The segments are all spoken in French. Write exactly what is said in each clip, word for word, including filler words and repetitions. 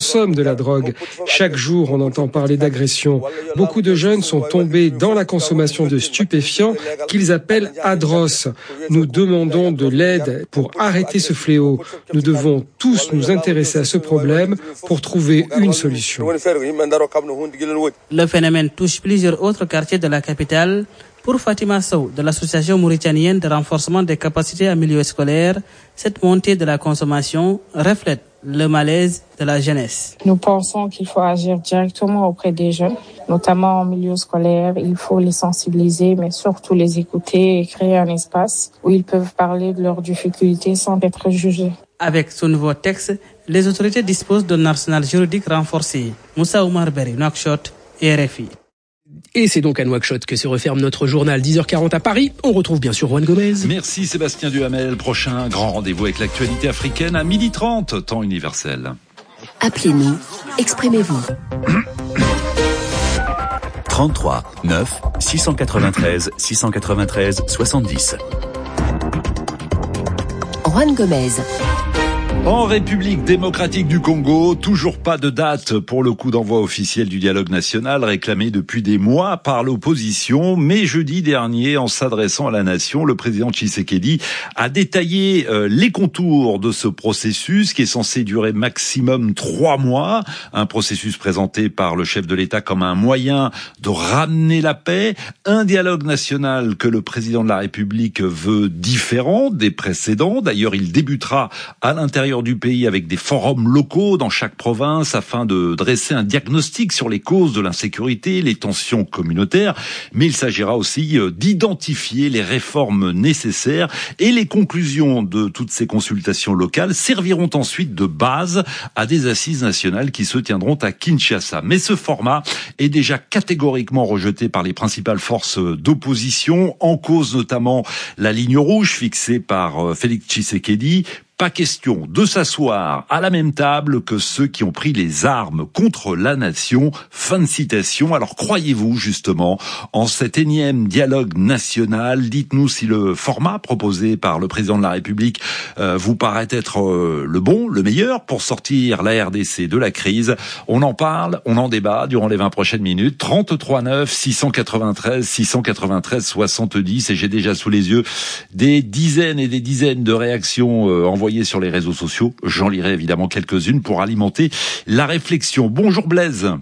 consomment de la drogue. Chaque jour, on entend parler d'agression. Beaucoup de jeunes sont tombés dans la consommation de stupéfiants qu'ils appellent atroces. Nous demandons de l'aide pour arrêter ce fléau. Nous devons tous nous intéresser à ce problème pour trouver une solution. Le phénomène touche plusieurs autres quartiers de la capitale. Pour Fatima Sow, de l'Association mauritanienne de renforcement des capacités en milieu scolaire, cette montée de la consommation reflète le malaise de la jeunesse. Nous pensons qu'il faut agir directement auprès des jeunes, notamment en milieu scolaire. Il faut les sensibiliser, mais surtout les écouter et créer un espace où ils peuvent parler de leurs difficultés sans être jugés. Avec ce nouveau texte, les autorités disposent d'un arsenal juridique renforcé. Moussa Oumar Berry, Nouakchott, R F I. Et c'est donc à Nouakchott que se referme notre journal dix heures quarante à Paris. On retrouve bien sûr Juan Gomez. Merci Sébastien Duhamel. Prochain grand rendez-vous avec l'actualité africaine à midi trente, temps universel. Appelez-nous, exprimez-vous. trente-trois neuf six cent quatre-vingt-treize six cent quatre-vingt-treize soixante-dix. Juan Gomez. En République démocratique du Congo, toujours pas de date pour le coup d'envoi officiel du dialogue national réclamé depuis des mois par l'opposition. Mais jeudi dernier, en s'adressant à la nation, le président Tshisekedi a détaillé euh, les contours de ce processus qui est censé durer maximum trois mois. Un processus présenté par le chef de l'État comme un moyen de ramener la paix. Un dialogue national que le président de la République veut différent des précédents. D'ailleurs, il débutera à l'intérieur du pays avec des forums locaux dans chaque province afin de dresser un diagnostic sur les causes de l'insécurité, les tensions communautaires, mais il s'agira aussi d'identifier les réformes nécessaires et les conclusions de toutes ces consultations locales serviront ensuite de base à des assises nationales qui se tiendront à Kinshasa. Mais ce format est déjà catégoriquement rejeté par les principales forces d'opposition, en cause notamment la ligne rouge fixée par Félix Tshisekedi. Pas question de s'asseoir à la même table que ceux qui ont pris les armes contre la nation. Fin de citation. Alors croyez-vous justement en cet énième dialogue national? Dites-nous si le format proposé par le président de la République euh, vous paraît être euh, le bon, le meilleur pour sortir la R D C de la crise. On en parle, on en débat durant les vingt prochaines minutes. trente-trois neuf six cent quatre-vingt-treize six cent quatre-vingt-treize soixante-dix et j'ai déjà sous les yeux des dizaines et des dizaines de réactions euh, envoyées sur les réseaux sociaux. J'en lirai évidemment quelques-unes pour alimenter la réflexion. Bonjour Blaise.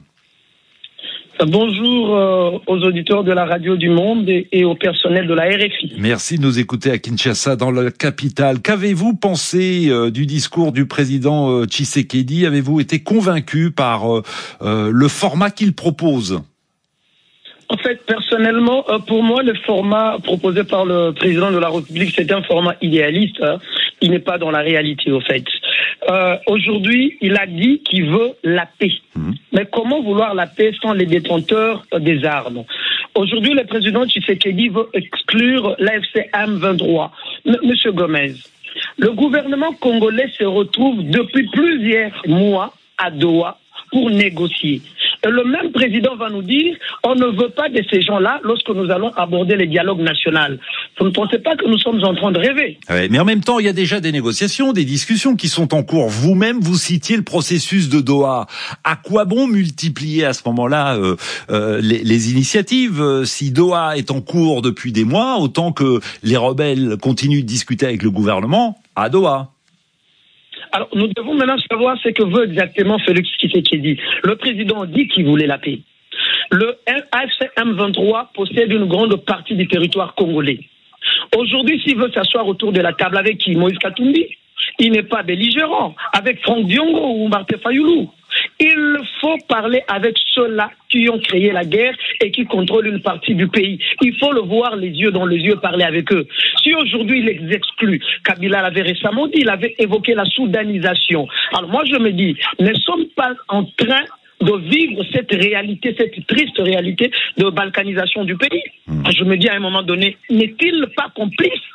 Bonjour euh, aux auditeurs de la Radio du Monde et, et au personnel de la R F I. Merci de nous écouter à Kinshasa, dans la capitale. Qu'avez-vous pensé euh, du discours du président euh, Tshisekedi? Avez-vous été convaincu par euh, euh, le format qu'il propose? En fait, personnellement, pour moi, le format proposé par le président de la République, c'est un format idéaliste. Hein. Il n'est pas dans la réalité, au fait. Euh, aujourd'hui, il a dit qu'il veut la paix. Mmh. Mais comment vouloir la paix sans les détenteurs des armes? Aujourd'hui, le président Tshisekedi veut exclure l'A F C M vingt-trois. M- Monsieur Gomez, le gouvernement congolais se retrouve depuis plusieurs mois à Doha pour négocier. Et le même président va nous dire on ne veut pas de ces gens-là lorsque nous allons aborder le dialogue national. Vous ne pensez pas que nous sommes en train de rêver? Ouais, mais en même temps, il y a déjà des négociations, des discussions qui sont en cours. Vous-même, vous citiez le processus de Doha. À quoi bon multiplier à ce moment-là euh, euh, les, les initiatives? Si Doha est en cours depuis des mois, autant que les rebelles continuent de discuter avec le gouvernement à Doha. Alors, nous devons maintenant savoir ce que veut exactement Félix Tshisekedi. Le président dit qu'il voulait la paix. Le A F C M vingt-trois possède une grande partie du territoire congolais. Aujourd'hui, s'il veut s'asseoir autour de la table avec qui? Moïse Katumbi. Il n'est pas belligérant. Avec Franck Diongo ou Martin Fayoulou. Il faut parler avec ceux-là qui ont créé la guerre et qui contrôlent une partie du pays. Il faut le voir les yeux dans les yeux, parler avec eux. Si aujourd'hui il les exclut, Kabila l'avait récemment dit, il avait évoqué la soudanisation. Alors moi je me dis, ne sommes pas en train de vivre cette réalité, cette triste réalité de balkanisation du pays. Je me dis à un moment donné, n'est-il pas complice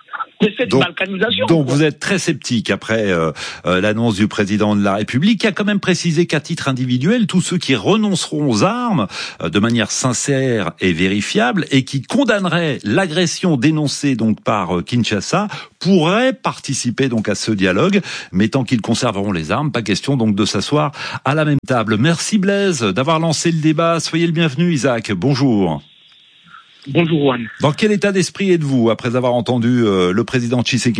de cette donc, balkanisation. Donc quoi. vous êtes très sceptique après euh, euh, l'annonce du président de la République, qui a quand même précisé qu'à titre individuel, tous ceux qui renonceront aux armes euh, de manière sincère et vérifiable et qui condamneraient l'agression dénoncée donc par euh, Kinshasa pourraient participer donc à ce dialogue, mais tant qu'ils conserveront les armes, pas question donc de s'asseoir à la même table. Merci Blaise d'avoir lancé le débat. Soyez le bienvenu Isaac. Bonjour. Bonjour Juan. Dans quel état d'esprit êtes-vous après avoir entendu euh, le président Tshisekedi ?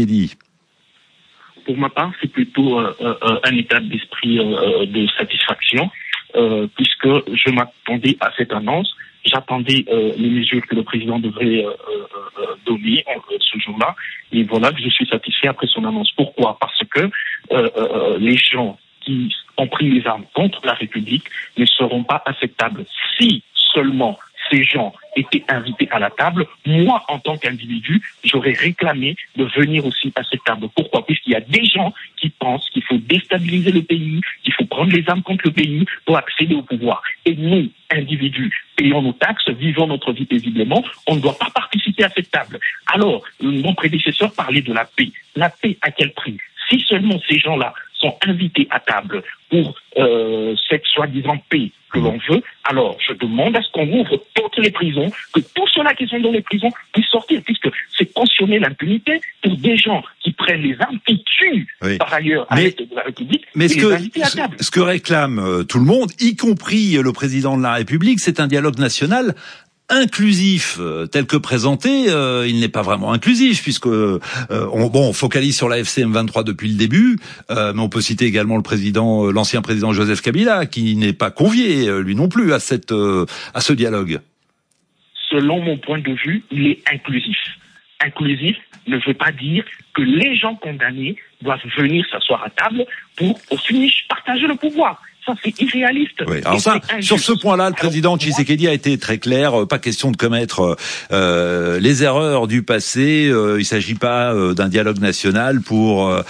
Pour ma part, c'est plutôt euh, euh, un état d'esprit euh, de satisfaction, euh, puisque je m'attendais à cette annonce. J'attendais euh, les mesures que le président devrait euh, euh, donner euh, ce jour-là. Et voilà que je suis satisfait après son annonce. Pourquoi ? Parce que euh, euh, les gens qui ont pris les armes contre la République ne seront pas acceptables. Si seulement ces gens étaient invités à la table, moi, en tant qu'individu, j'aurais réclamé de venir aussi à cette table. Pourquoi ? Puisqu'il y a des gens qui pensent qu'il faut déstabiliser le pays, qu'il faut prendre les armes contre le pays pour accéder au pouvoir. Et nous, individus, payons nos taxes, vivons notre vie paisiblement, on ne doit pas participer à cette table. Alors, mon prédécesseur parlait de la paix. La paix à quel prix ? Si seulement ces gens-là sont invités à table pour euh, cette soi-disant paix que l'on veut, alors je demande à ce qu'on ouvre toutes les prisons, que tous ceux-là qui sont dans les prisons puissent sortir, puisque c'est cautionner l'impunité pour des gens qui prennent les armes, qui tuent oui. par ailleurs à l'est de la République, mais et ce les que, inviter à table. Ce que réclame euh, tout le monde, y compris le président de la République, c'est un dialogue national inclusif, euh, tel que présenté, euh, il n'est pas vraiment inclusif puisque euh, on, bon, on focalise sur la F C M vingt-trois depuis le début, euh, mais on peut citer également le président, euh, l'ancien président Joseph Kabila, qui n'est pas convié euh, lui non plus à cette euh, à ce dialogue. Selon mon point de vue, il est inclusif. Inclusif ne veut pas dire que les gens condamnés doivent venir s'asseoir à table pour au finish partager le pouvoir. Ça, c'est irréaliste. Oui, alors ça, sur ce point-là, le président Tshisekedi a été très clair. Pas question de commettre euh, les erreurs du passé. Euh, il s'agit pas euh, d'un dialogue national pour euh,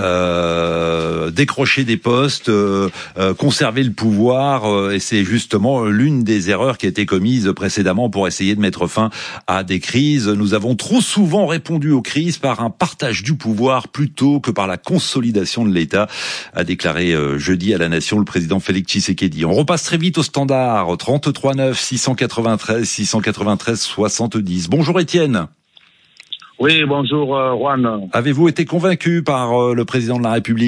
euh, décrocher des postes, euh, euh, conserver le pouvoir. Euh, et c'est justement l'une des erreurs qui a été commise précédemment pour essayer de mettre fin à des crises. Nous avons trop souvent répondu aux crises par un partage du pouvoir plutôt que par la consolidation de l'État, a déclaré euh, jeudi à la Nation le président Félix Tshisekedi. On repasse très vite au standard trente-trois neuf six cent quatre-vingt-treize six cent quatre-vingt-treize soixante-dix. Bonjour Étienne. Oui, bonjour euh, Juan. Avez-vous été convaincu par euh, le président de la République ?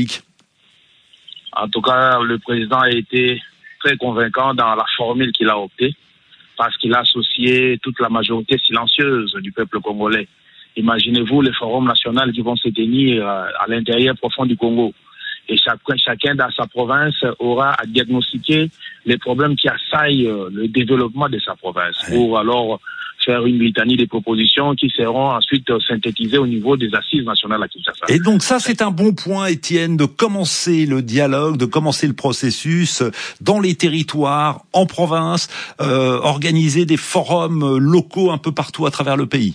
En tout cas, le président a été très convaincant dans la formule qu'il a optée, parce qu'il a associé toute la majorité silencieuse du peuple congolais. Imaginez-vous les forums nationaux qui vont se tenir euh, à l'intérieur profond du Congo. Et chacun, chacun dans sa province aura à diagnostiquer les problèmes qui assaillent le développement de sa province pour alors faire une litanie de propositions qui seront ensuite synthétisées au niveau des assises nationales à Kinshasa. Et donc ça, c'est un bon point, Étienne, de commencer le dialogue, de commencer le processus dans les territoires, en province, euh, organiser des forums locaux un peu partout à travers le pays.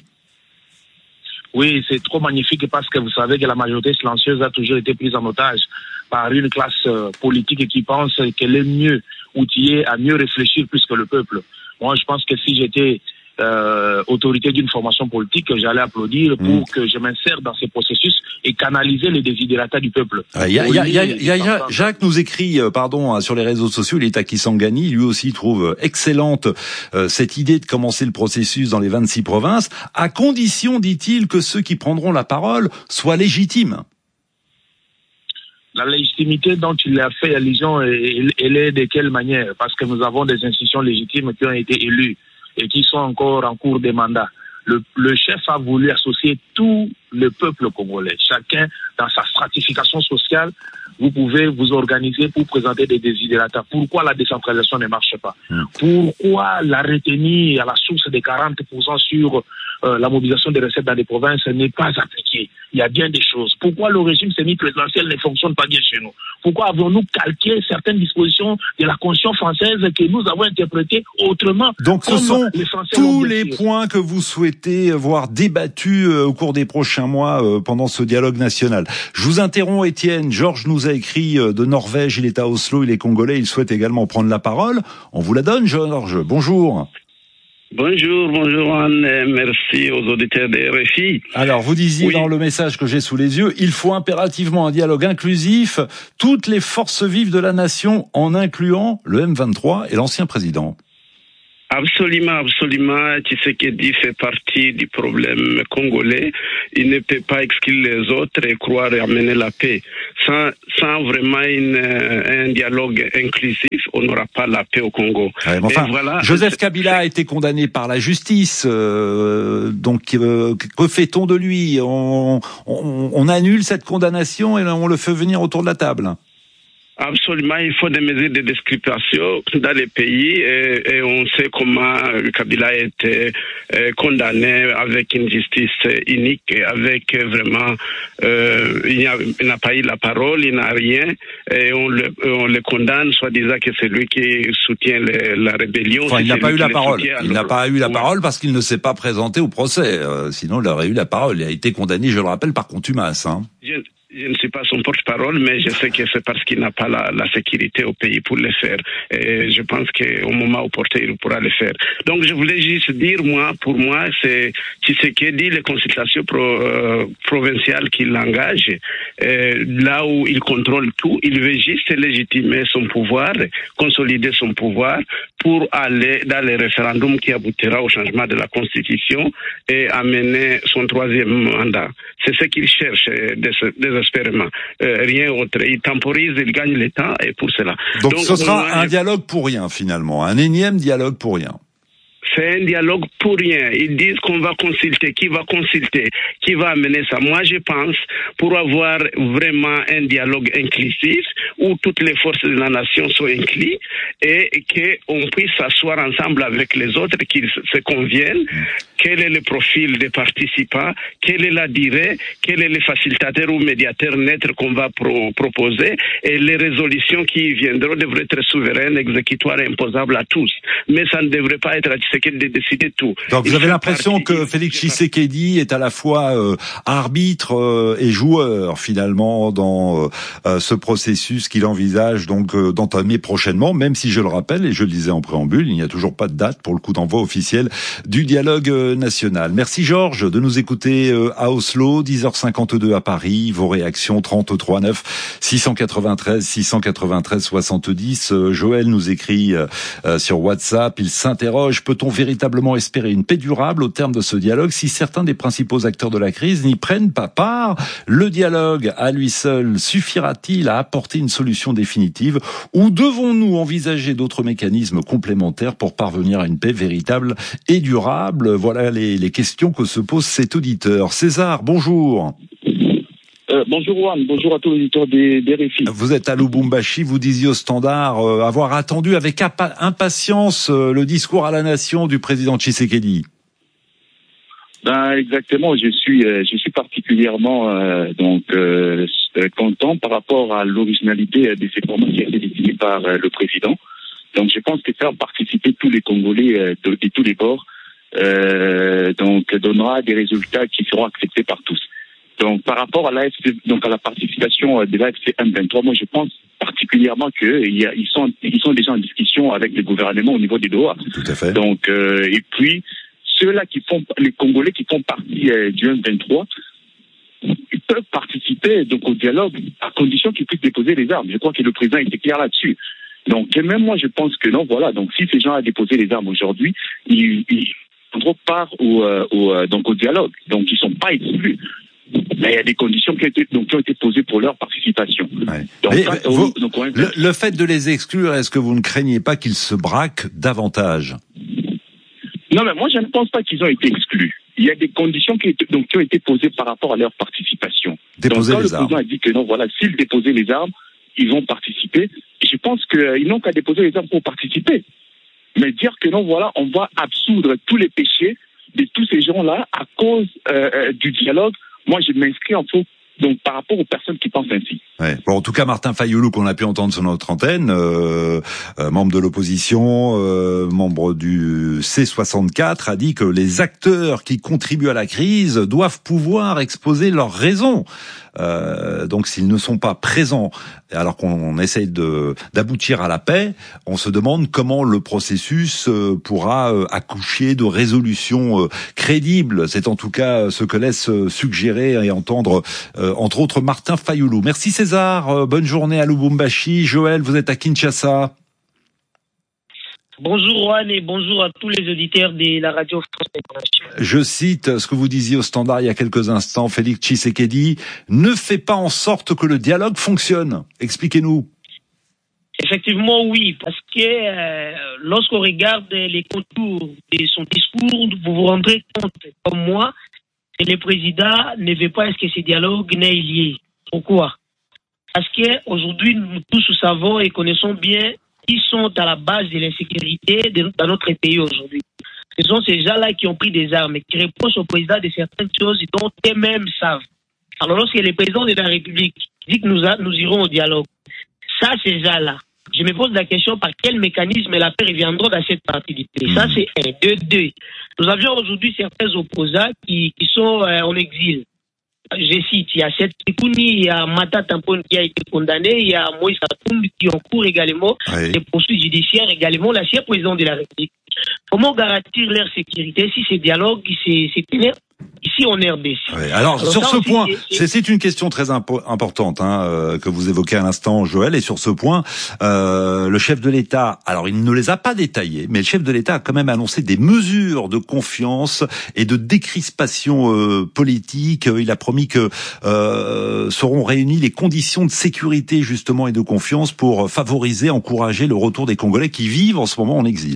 Oui, c'est trop magnifique parce que vous savez que la majorité silencieuse a toujours été prise en otage par une classe euh, politique qui pense qu'elle est mieux outillée à mieux réfléchir plus que le peuple. Moi, je pense que si j'étais euh, autorité d'une formation politique, j'allais applaudir pour mmh. que je m'insère dans ce processus et canaliser les désidérata du peuple. Ah, y a, y a, y a, y a, y a, Jacques nous écrit, euh, pardon, sur les réseaux sociaux, il est à Kisangani, lui aussi trouve excellente euh, cette idée de commencer le processus dans les vingt-six provinces, à condition, dit-il, que ceux qui prendront la parole soient légitimes. La légitimité dont il a fait allusion, elle, elle est de quelle manière? Parce que nous avons des institutions légitimes qui ont été élues et qui sont encore en cours de mandat. Le, le chef a voulu associer tout le peuple congolais, chacun dans sa stratification sociale. Vous pouvez vous organiser pour présenter des désidérata. Pourquoi la décentralisation ne marche pas? Pourquoi la retenue à la source de quarante pour cent sur euh, la mobilisation des recettes dans les provinces n'est pas appliquée? Il y a bien des choses. Pourquoi le régime semi-présidentiel ne fonctionne pas bien chez nous? Pourquoi avons-nous calqué certaines dispositions de la Constitution française que nous avons interprétées autrement? Donc ce sont tous les points que vous souhaitez voir débattus euh, au cours des prochains mois euh, pendant ce dialogue national. Je vous interromps, Étienne. Georges nous a écrit de Norvège, il est à Oslo, il est congolais, il souhaite également prendre la parole. On vous la donne, Georges. Bonjour. Bonjour, bonjour Anne, merci aux auditeurs de R F I. Alors, vous disiez oui. dans le message que j'ai sous les yeux, il faut impérativement un dialogue inclusif, toutes les forces vives de la nation, en incluant le M vingt-trois et l'ancien président. Absolument, absolument. Tshisekedi fait partie du problème congolais. Il ne peut pas exclure les autres et croire et amener la paix. Sans, sans vraiment une, un dialogue inclusif, on n'aura pas la paix au Congo. Ouais, enfin, voilà, Joseph Kabila a été condamné par la justice. Euh, donc, euh, que fait-on de lui ? on, on, on annule cette condamnation et on le fait venir autour de la table. Absolument, il faut des mesures de discrimination dans les pays et, et on sait comment Kabila a été condamné avec une justice unique, avec vraiment, euh, il n'a pas eu la parole, il n'a rien et on le, on le condamne, soit disant que c'est lui qui soutient le, la rébellion. Enfin, il n'a pas eu la parole. Il n'a pas eu la parole parce qu'il ne s'est pas présenté au procès. Euh, sinon, il aurait eu la parole. Il a été condamné, je le rappelle, par contumace. Hein. Je... Je ne suis pas son porte-parole, mais je sais que c'est parce qu'il n'a pas la, la sécurité au pays pour le faire. Et je pense qu'au moment opportun, il pourra le faire. Donc, je voulais juste dire, moi, pour moi, c'est Tshisekedi, les consultations pro, euh, provinciales qu'il engage, euh, là où il contrôle tout, il veut juste légitimer son pouvoir, consolider son pouvoir pour aller dans le référendum qui aboutira au changement de la Constitution et amener son troisième mandat. C'est ce qu'il cherche désespérément. Euh, rien autre. Il temporise, il gagne le temps et pour cela. Donc, Donc ce sera moi, un dialogue pour rien finalement, un énième dialogue pour rien. C'est un dialogue pour rien. Ils disent qu'on va consulter. Qui va consulter? Qui va amener ça? Moi, je pense, pour avoir vraiment un dialogue inclusif, où toutes les forces de la nation sont incluses, et qu'on puisse s'asseoir ensemble avec les autres, qui se conviennent, quel est le profil des participants, quelle est la durée, quel est le facilitateur ou médiateur neutre qu'on va pro- proposer, et les résolutions qui viendront devraient être souveraines, exécutoires et imposables à tous. Mais ça ne devrait pas être à Tshisekedi de décider tout. Donc vous avez l'impression que Félix Tshisekedi est à la fois euh, arbitre euh, et joueur finalement dans euh, ce processus qu'il envisage donc euh, d'entamer prochainement, même si je le rappelle et je le disais en préambule, il n'y a toujours pas de date pour le coup d'envoi officiel du dialogue euh, national. Merci Georges de nous écouter euh, à Oslo, dix heures cinquante-deux à Paris, vos réactions trente-trois neuf six cent quatre-vingt-treize six cent quatre-vingt-treize soixante-dix. Euh, Joël nous écrit euh, sur WhatsApp, il s'interroge, peut-on véritablement espérer une paix durable au terme de ce dialogue si certains des principaux acteurs de la crise n'y prennent pas part? Le dialogue à lui seul suffira-t-il à apporter une solution définitive ou devons-nous envisager d'autres mécanismes complémentaires pour parvenir à une paix véritable et durable? Voilà les, les questions que se pose cet auditeur. César, bonjour. Euh, bonjour Juan, bonjour à tous les auditeurs des, des R F I. Vous êtes à Lubumbashi, vous disiez au Standard euh, avoir attendu avec impa- impatience euh, le discours à la nation du président Tshisekedi. Ben exactement, je suis euh, je suis particulièrement euh, donc euh, content par rapport à l'originalité de ces formats qui a été décidé par euh, le président. Donc je pense que faire participer tous les Congolais euh, de, de tous les bords euh, donc donnera des résultats qui seront acceptés par tous. Donc, par rapport à la F C, donc à la participation de la F C M vingt-trois, moi, je pense particulièrement qu'ils ils sont, ils sont déjà en discussion avec le gouvernement au niveau des Doha. Tout à fait. Donc, euh, et puis, ceux-là qui font, les Congolais qui font partie euh, du M vingt-trois, ils peuvent participer, donc, au dialogue, à condition qu'ils puissent déposer les armes. Je crois que le président était clair là-dessus. Donc, et même moi, je pense que non, voilà. Donc, si ces gens ont déposé les armes aujourd'hui, ils, ils prendront part au, euh, au, donc, au dialogue. Donc, ils sont pas exclus. Mais il y a des conditions qui ont été, donc, qui ont été posées pour leur participation. Ouais. Donc, mais, ça, mais vous, donc, on... le, le fait de les exclure, est-ce que vous ne craignez pas qu'ils se braquent davantage? Non, mais moi, je ne pense pas qu'ils ont été exclus. Il y a des conditions qui, étaient, donc, qui ont été posées par rapport à leur participation. Déposer donc, quand les le armes. président a dit que non, voilà, s'ils déposaient les armes, ils vont participer. Je pense qu'ils euh, n'ont qu'à déposer les armes pour participer. Mais dire que non, voilà, on va absoudre tous les péchés de tous ces gens-là à cause euh, du dialogue. Moi, je m'inscris en faux, donc par rapport aux personnes qui pensent ainsi. Ouais. Bon, en tout cas, Martin Fayoulou, qu'on a pu entendre sur notre antenne, euh, euh, membre de l'opposition, euh, membre du C soixante-quatre, a dit que les acteurs qui contribuent à la crise doivent pouvoir exposer leurs raisons. Euh, donc, s'ils ne sont pas présents alors qu'on essaye de d'aboutir à la paix, on se demande comment le processus pourra accoucher de résolutions crédibles. C'est en tout cas ce que laisse suggérer et entendre, entre autres, Martin Fayoulou. Merci César, bonne journée à Lubumbashi. Joël, vous êtes à Kinshasa. Bonjour Juan et bonjour à tous les auditeurs de la radio France Internationale. Je cite ce que vous disiez au Standard il y a quelques instants, Félix Tshisekedi ne fait pas en sorte que le dialogue fonctionne. Expliquez-nous. Effectivement oui, parce que euh, lorsqu'on regarde les contours de son discours, vous vous rendrez compte, comme moi, que le président ne veut pas est-ce que ce dialogue n'est lié. Pourquoi? Parce que aujourd'hui nous tous savons et connaissons bien qui sont à la base de l'insécurité de, dans notre pays aujourd'hui. Ce sont ces gens-là qui ont pris des armes et qui reprochent au président de certaines choses dont eux-mêmes savent. Alors lorsque le président de la République dit que nous, a, nous irons au dialogue, ça, ces gens-là, je me pose la question par quel mécanisme la paix reviendra dans cette partie du pays. Mmh. Ça, c'est un. Deux, deux. Nous avions aujourd'hui certains opposants qui, qui sont euh, en exil. Je cite, il y a Seth Kikouni, il y a Mata Tampon qui a été condamné, il y a Moïse Katumbi qui est en cours également, oui. Des poursuites judiciaires également, l'ancien président de la République. Comment garantir leur sécurité si ces dialogues, c'est, c'est ici en R D C? Oui, alors, alors sur ce aussi, point, c'est, c'est une question très impo- importante hein, euh, que vous évoquez à l'instant, Joël, et sur ce point, euh, le chef de l'État, alors il ne les a pas détaillés, mais le chef de l'État a quand même annoncé des mesures de confiance et de décrispation euh, politique. Il a promis que euh, seront réunies les conditions de sécurité justement et de confiance pour favoriser, encourager le retour des Congolais qui vivent en ce moment en exil.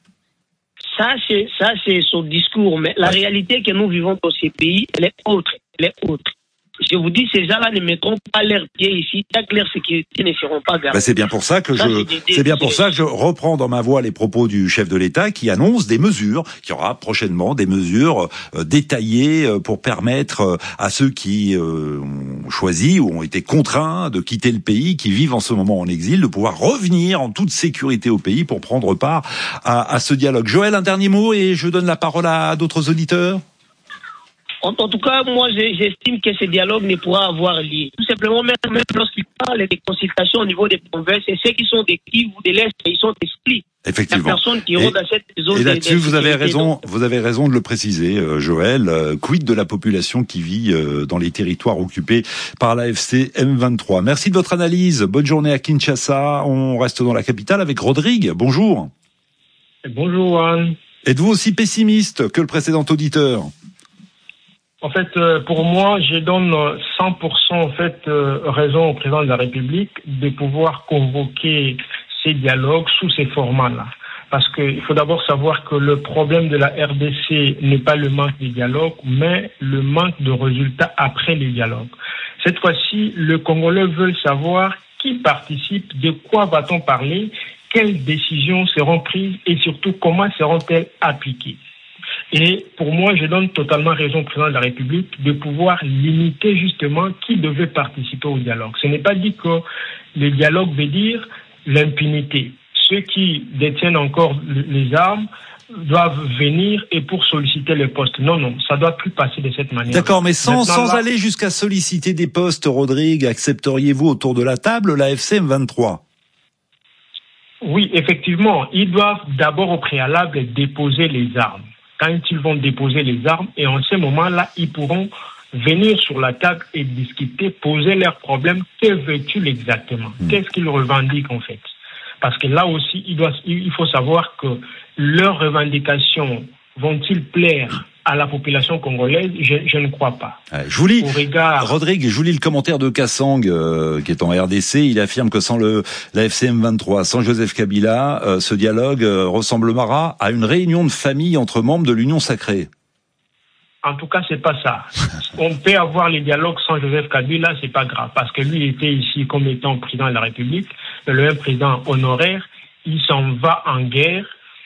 Ça, c'est, ça, c'est son discours. Mais la réalité que nous vivons dans ces pays, elle est autre. Elle est autre. Je vous dis, ces gens-là ne mettront pas leurs pieds ici tant que leur sécurité ne seront pas gardées. Ben c'est bien pour ça que ça, je, c'est, c'est bien pour ça que je reprends dans ma voix les propos du chef de l'État qui annonce des mesures, qu'il y aura prochainement des mesures euh, détaillées euh, pour permettre euh, à ceux qui euh, ont choisi ou ont été contraints de quitter le pays, qui vivent en ce moment en exil, de pouvoir revenir en toute sécurité au pays pour prendre part à, à ce dialogue. Joël, un dernier mot et je donne la parole à d'autres auditeurs. En, en tout cas, moi, j'estime que ce dialogue ne pourra avoir lieu. Tout simplement, même, même lorsqu'ils parlent des consultations au niveau des provinces, et ceux qui sont des Kivu ou de l'Est, ils sont expliqués. Effectivement. Il y a personne qui iront dans cette zone. Et là-dessus, de, de vous avez raison, donc. vous avez raison de le préciser, euh, Joël. Euh, quid de la population qui vit euh, dans les territoires occupés par l'A F C M vingt-trois. Merci de votre analyse. Bonne journée à Kinshasa. On reste dans la capitale avec Rodrigue. Bonjour. Bonjour, Juan. Êtes-vous aussi pessimiste que le précédent auditeur? En fait, euh, pour moi, je donne cent pour cent en fait euh, raison au président de la République de pouvoir convoquer ces dialogues sous ces formats-là. Parce qu'il faut d'abord savoir que le problème de la R D C n'est pas le manque de dialogue, mais le manque de résultats après les dialogues. Cette fois-ci, le Congolais veut savoir qui participe, de quoi va-t-on parler, quelles décisions seront prises et surtout comment seront-elles appliquées. Et pour moi, je donne totalement raison au président de la République de pouvoir limiter justement qui devait participer au dialogue. Ce n'est pas dit que le dialogue veut dire l'impunité. Ceux qui détiennent encore les armes doivent venir et pour solliciter les postes. Non, non, ça doit plus passer de cette manière. D'accord, mais sans, sans là, aller jusqu'à solliciter des postes, Rodrigue, accepteriez-vous autour de la table l'A F C M vingt-trois? Oui, effectivement, ils doivent d'abord au préalable déposer les armes. Quand ils vont déposer les armes, et en ce moment-là, ils pourront venir sur la table et discuter, poser leurs problèmes. Que veulent-ils exactement? Mmh. Qu'est-ce qu'ils revendiquent en fait? Parce que là aussi, il, doit, il faut savoir que leurs revendications vont-ils plaire à la population congolaise? Je, je ne crois pas. Ouais, je vous lis, regard... Rodrigue, je vous lis le commentaire de Kassang, euh, qui est en R D C. Il affirme que sans le l'A F C M vingt-trois, sans Joseph Kabila, euh, ce dialogue euh, ressemblera à une réunion de famille entre membres de l'Union sacrée. En tout cas, c'est pas ça. On peut avoir les dialogues sans Joseph Kabila, c'est pas grave, parce que lui était ici comme étant président de la République, le même président honoraire. Il s'en va en guerre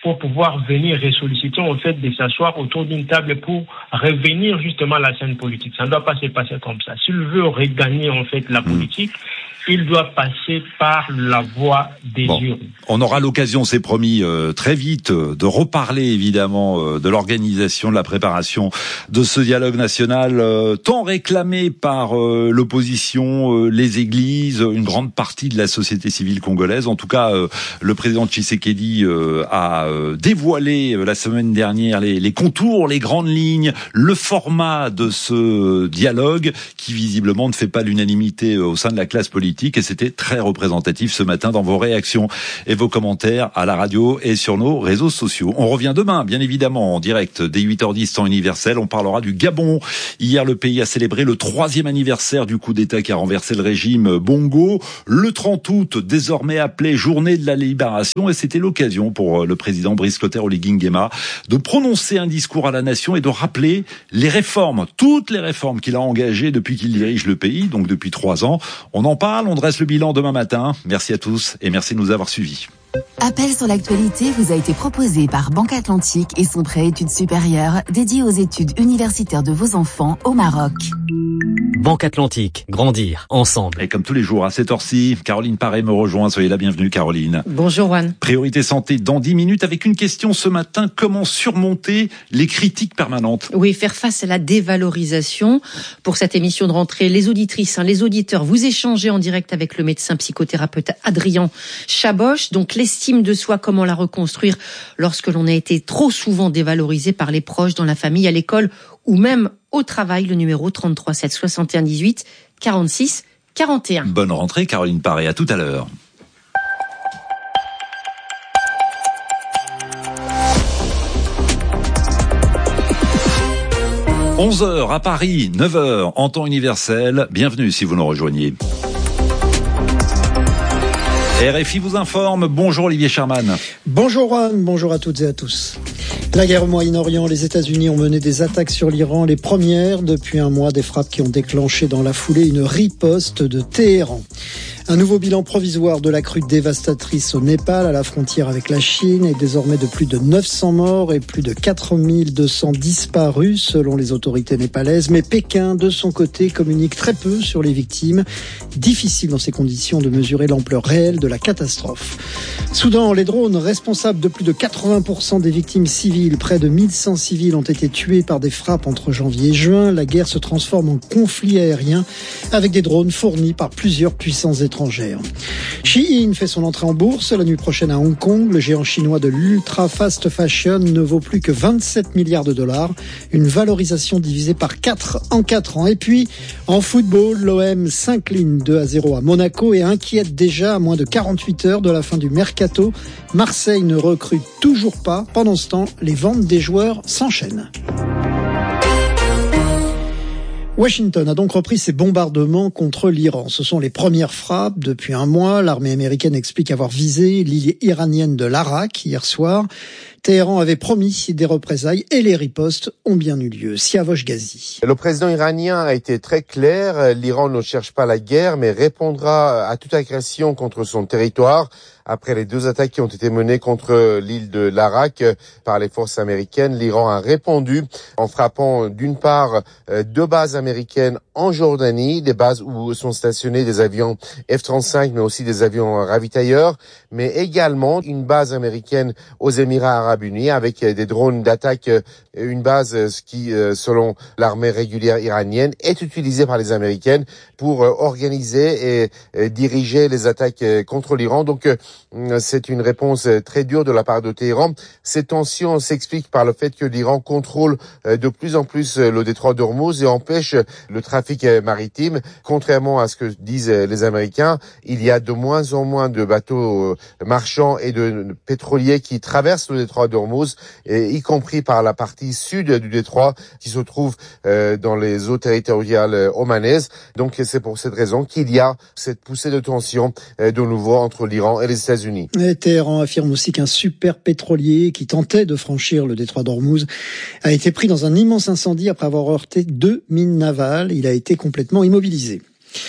pour pouvoir venir ressolliciter en fait de s'asseoir autour d'une table pour revenir justement à la scène politique. Ça ne doit pas se passer comme ça. S'il veut regagner en fait la politique, il doit passer par la voie des bon, urnes. On aura l'occasion, c'est promis, euh, très vite, euh, de reparler évidemment euh, de l'organisation, de la préparation de ce dialogue national, euh, tant réclamé par euh, l'opposition, euh, les églises, une grande partie de la société civile congolaise. En tout cas, euh, le président Tshisekedi euh, a euh, dévoilé euh, la semaine dernière les, les contours, les grandes lignes, le format de ce dialogue qui visiblement ne fait pas l'unanimité euh, au sein de la classe politique. Et c'était très représentatif ce matin dans vos réactions et vos commentaires à la radio et sur nos réseaux sociaux. On revient demain, bien évidemment, en direct dès huit heures dix, temps universel. On parlera du Gabon. Hier, le pays a célébré le troisième anniversaire du coup d'État qui a renversé le régime Bongo. Le trente août, désormais appelé journée de la libération. Et c'était l'occasion pour le président Brice Clotaire Oligui Nguema de prononcer un discours à la nation et de rappeler les réformes, toutes les réformes qu'il a engagées depuis qu'il dirige le pays, donc depuis trois ans. On en parle. On dresse le bilan demain matin. Merci à tous et merci de nous avoir suivis. Appel sur l'actualité vous a été proposé par Banque Atlantique et son prêt études supérieures dédié aux études universitaires de vos enfants au Maroc. Banque Atlantique, grandir ensemble. Et comme tous les jours à cette heure-ci, Caroline Paré me rejoint. Soyez la bienvenue, Caroline. Bonjour Juan. Priorité santé dans dix minutes avec une question ce matin. Comment surmonter les critiques permanentes? Oui, faire face à la dévalorisation. Pour cette émission de rentrée, les auditrices, hein, les auditeurs, vous échangez en direct avec le médecin psychothérapeute Adrien Chaboch. Donc l'estime de soi, comment la reconstruire lorsque l'on a été trop souvent dévalorisé par les proches, dans la famille, à l'école ou même au travail. Le numéro trente-trois sept soixante et un dix-huit quarante-six quarante et un. Bonne rentrée Caroline Paré, à tout à l'heure. onze heures à Paris, neuf heures en temps universel. Bienvenue si vous nous rejoignez. R F I vous informe. Bonjour Olivier Sherman. Bonjour Juan, bonjour à toutes et à tous. La guerre au Moyen-Orient, les États-Unis ont mené des attaques sur l'Iran, les premières depuis un mois, des frappes qui ont déclenché dans la foulée une riposte de Téhéran. Un nouveau bilan provisoire de la crue dévastatrice au Népal, à la frontière avec la Chine, est désormais de plus de neuf cents morts et plus de quatre mille deux cents disparus selon les autorités népalaises. Mais Pékin, de son côté, communique très peu sur les victimes. Difficile dans ces conditions de mesurer l'ampleur réelle de la catastrophe. Soudan, les drones responsables de plus de quatre-vingts pour cent des victimes civiles, près de mille cent civils ont été tués par des frappes entre janvier et juin. La guerre se transforme en conflit aérien avec des drones fournis par plusieurs puissances étrangères. Shein fait son entrée en bourse la nuit prochaine à Hong Kong. Le géant chinois de l'ultra fast fashion ne vaut plus que vingt-sept milliards de dollars, une valorisation divisée par quatre en quatre ans. Et puis, en football, l'O M s'incline deux à zéro à Monaco et inquiète déjà à moins de quarante-huit heures de la fin du mercato. Marseille ne recrute toujours pas. Pendant ce temps, les ventes des joueurs s'enchaînent. Washington a donc repris ses bombardements contre l'Iran. Ce sont les premières frappes depuis un mois. L'armée américaine explique avoir visé l'île iranienne de l'Arak hier soir. Téhéran avait promis des représailles et les ripostes ont bien eu lieu. Siavosh Ghazi. Le président iranien a été très clair. L'Iran ne cherche pas la guerre, mais répondra à toute agression contre son territoire. Après les deux attaques qui ont été menées contre l'île de l'Arak par les forces américaines, l'Iran a répondu en frappant d'une part deux bases américaines en Jordanie, des bases où sont stationnés des avions F trente-cinq, mais aussi des avions ravitailleurs, mais également une base américaine aux Émirats arabes unis avec des drones d'attaque, une base qui, selon l'armée régulière iranienne, est utilisée par les Américaines pour organiser et diriger les attaques contre l'Iran. Donc, c'est une réponse très dure de la part de Téhéran. Ces tensions s'expliquent par le fait que l'Iran contrôle de plus en plus le détroit d'Ormuz et empêche le trafic maritime. Contrairement à ce que disent les Américains, il y a de moins en moins de bateaux marchands et de pétroliers qui traversent le détroit d'Ormuz, y compris par la partie sud du détroit qui se trouve dans les eaux territoriales omanaises. Donc c'est pour cette raison qu'il y a cette poussée de tension de nouveau entre l'Iran et les États-Unis. Et Téhéran affirme aussi qu'un super pétrolier qui tentait de franchir le détroit d'Ormuz a été pris dans un immense incendie après avoir heurté deux mines navales. Il a été complètement immobilisé.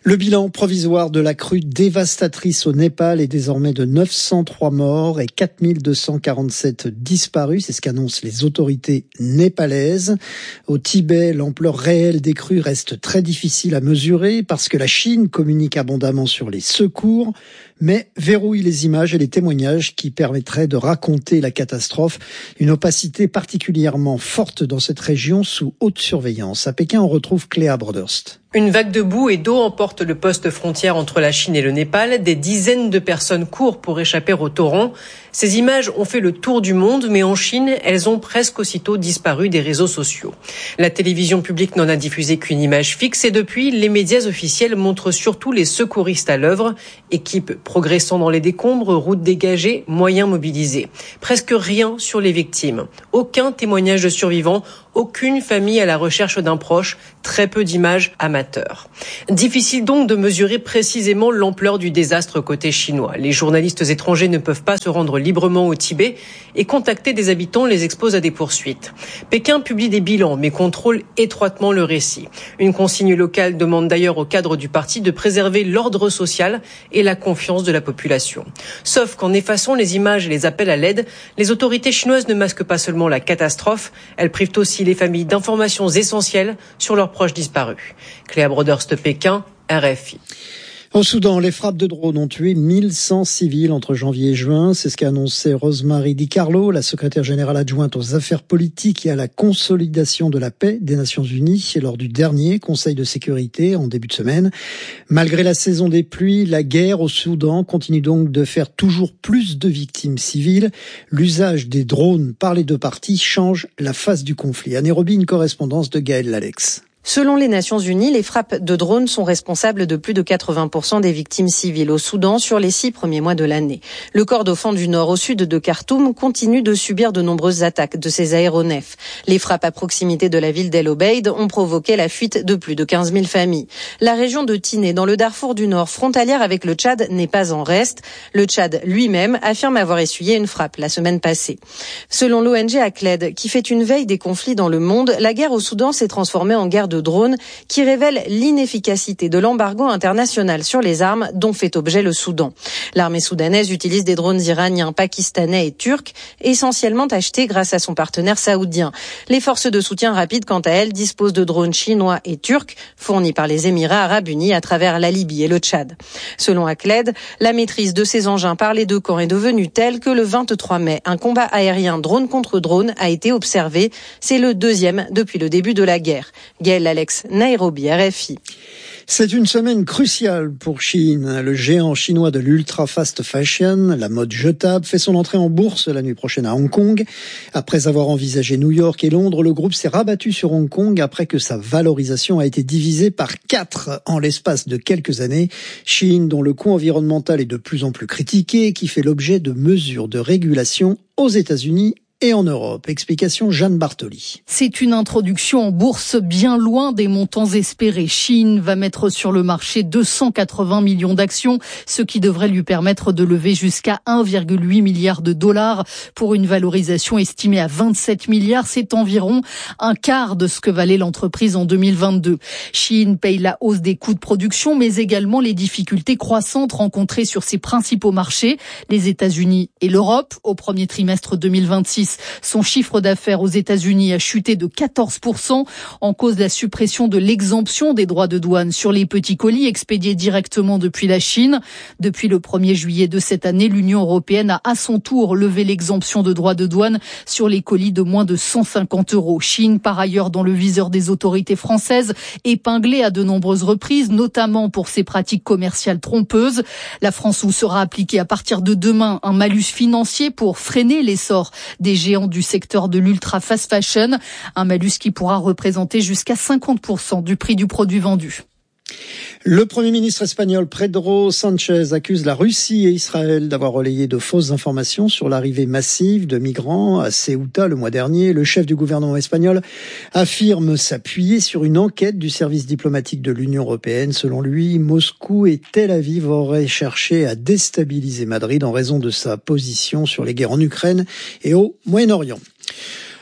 Le bilan provisoire de la crue dévastatrice au Népal est désormais de neuf cent trois morts et quatre mille deux cent quarante-sept disparus. C'est ce qu'annoncent les autorités népalaises. Au Tibet, l'ampleur réelle des crues reste très difficile à mesurer parce que la Chine communique abondamment sur les secours, mais verrouille les images et les témoignages qui permettraient de raconter la catastrophe. Une opacité particulièrement forte dans cette région sous haute surveillance. À Pékin, on retrouve Cléa Broderst. Une vague de boue et d'eau emporte le poste frontière entre la Chine et le Népal. Des dizaines de personnes courent pour échapper au torrent. Ces images ont fait le tour du monde, mais en Chine, elles ont presque aussitôt disparu des réseaux sociaux. La télévision publique n'en a diffusé qu'une image fixe et depuis, les médias officiels montrent surtout les secouristes à l'œuvre. Équipes progressant dans les décombres, routes dégagées, moyens mobilisés. Presque rien sur les victimes. Aucun témoignage de survivants. Aucune famille à la recherche d'un proche, très peu d'images amateurs. Difficile donc de mesurer précisément l'ampleur du désastre côté chinois. Les journalistes étrangers ne peuvent pas se rendre librement au Tibet et contacter des habitants les expose à des poursuites. Pékin publie des bilans mais contrôle étroitement le récit. Une consigne locale demande d'ailleurs au cadre du parti de préserver l'ordre social et la confiance de la population. Sauf qu'en effaçant les images et les appels à l'aide, les autorités chinoises ne masquent pas seulement la catastrophe, elles privent aussi les familles d'informations essentielles sur leurs proches disparus. Cléa Broderst, Pékin, R F I. Au Soudan, les frappes de drones ont tué mille cent civils entre janvier et juin. C'est ce qu'a annoncé Rosemary DiCarlo, la secrétaire générale adjointe aux affaires politiques et à la consolidation de la paix des Nations Unies, lors du dernier Conseil de sécurité en début de semaine. Malgré la saison des pluies, la guerre au Soudan continue donc de faire toujours plus de victimes civiles. L'usage des drones par les deux parties change la face du conflit. À Nairobi, une correspondance de Gaël Lalex. Selon les Nations Unies, les frappes de drones sont responsables de plus de quatre-vingts pour cent des victimes civiles au Soudan sur les six premiers mois de l'année. Le Kordofan du Nord au sud de Khartoum continue de subir de nombreuses attaques de ces aéronefs. Les frappes à proximité de la ville d'El Obeid ont provoqué la fuite de plus de quinze mille familles. La région de Tiné, dans le Darfour du Nord, frontalière avec le Tchad, n'est pas en reste. Le Tchad lui-même affirme avoir essuyé une frappe la semaine passée. Selon l'O N G Acled, qui fait une veille des conflits dans le monde, la guerre au Soudan s'est transformée en guerre de drones qui révèle l'inefficacité de l'embargo international sur les armes dont fait objet le Soudan. L'armée soudanaise utilise des drones iraniens, pakistanais et turcs, essentiellement achetés grâce à son partenaire saoudien. Les forces de soutien rapide, quant à elles, disposent de drones chinois et turcs fournis par les Émirats arabes unis à travers la Libye et le Tchad. Selon Acled, la maîtrise de ces engins par les deux camps est devenue telle que le vingt-trois mai, un combat aérien drone contre drone a été observé. C'est le deuxième depuis le début de la guerre. Gaël Alex, Nairobi, R F I. C'est une semaine cruciale pour Shein. Le géant chinois de l'ultra fast fashion, la mode jetable, fait son entrée en bourse la nuit prochaine à Hong Kong. Après avoir envisagé New York et Londres, le groupe s'est rabattu sur Hong Kong après que sa valorisation a été divisée par quatre en l'espace de quelques années. Shein, dont le coût environnemental est de plus en plus critiqué, qui fait l'objet de mesures de régulation aux États-Unis et en Europe. Explication Jeanne Bartoli. C'est une introduction en bourse bien loin des montants espérés. Shein va mettre sur le marché deux cent quatre-vingts millions d'actions, ce qui devrait lui permettre de lever jusqu'à un virgule huit milliard de dollars pour une valorisation estimée à vingt-sept milliards. C'est environ un quart de ce que valait l'entreprise en deux mille vingt-deux. Shein paye la hausse des coûts de production, mais également les difficultés croissantes rencontrées sur ses principaux marchés, les États-Unis et l'Europe. Au premier trimestre deux mille vingt-six, son chiffre d'affaires aux États-Unis a chuté de quatorze pour cent en cause de la suppression de l'exemption des droits de douane sur les petits colis expédiés directement depuis la Chine. Depuis le premier juillet de cette année, l'Union européenne a à son tour levé l'exemption de droits de douane sur les colis de moins de cent cinquante euros. Shein, par ailleurs, dans le viseur des autorités françaises, épinglée à de nombreuses reprises, notamment pour ses pratiques commerciales trompeuses. La France où sera appliqué à partir de demain un malus financier pour freiner l'essor des géants du secteur de l'ultra fast fashion, un malus qui pourra représenter jusqu'à cinquante pour cent du prix du produit vendu. Le Premier ministre espagnol Pedro Sánchez accuse la Russie et Israël d'avoir relayé de fausses informations sur l'arrivée massive de migrants à Ceuta le mois dernier. Le chef du gouvernement espagnol affirme s'appuyer sur une enquête du service diplomatique de l'Union européenne. Selon lui, Moscou et Tel Aviv auraient cherché à déstabiliser Madrid en raison de sa position sur les guerres en Ukraine et au Moyen-Orient.